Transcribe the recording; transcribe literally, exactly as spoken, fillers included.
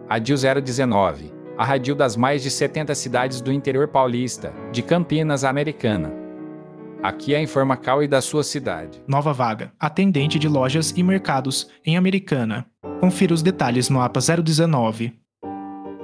Radil zero dezenove. A radil das mais de setenta cidades do interior paulista, de Campinas, Americana. Aqui é a Informacal e da sua cidade. Nova vaga. Atendente de lojas e mercados em Americana. Confira os detalhes no A P A zero dezenove.